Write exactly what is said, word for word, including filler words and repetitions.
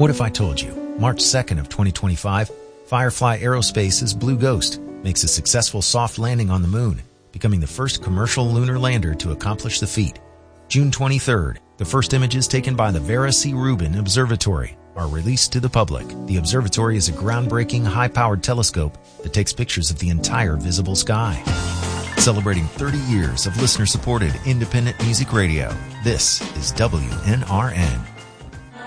What if I told you March second of twenty twenty-five, Firefly Aerospace's Blue Ghost makes a successful soft landing on the moon, becoming the first commercial lunar lander to accomplish the feat. June twenty-third, the first images taken by the Vera C. Rubin Observatory are released to the public. The observatory is a groundbreaking, high-powered telescope that takes pictures of the entire visible sky. Celebrating thirty years of listener-supported independent music radio, this is W N R N.